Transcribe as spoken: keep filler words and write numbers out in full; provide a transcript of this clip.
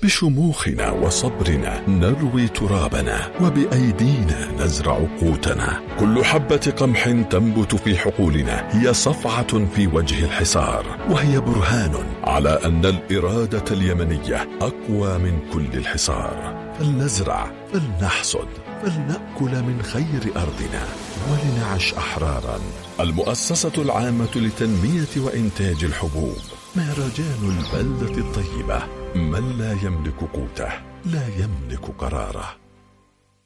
بشموخنا وصبرنا نروي ترابنا، وبأيدينا نزرع قوتنا. كل حبة قمح تنبت في حقولنا هي صفعة في وجه الحصار، وهي برهان على أن الإرادة اليمنية أقوى من كل الحصار. فلنزرع، فلنحصد، فلنأكل من خير أرضنا، ولنعش أحرارا. المؤسسة العامة لتنمية وإنتاج الحبوب، مهرجان البلدة الطيبة. من لا يملك قوته لا يملك قراره.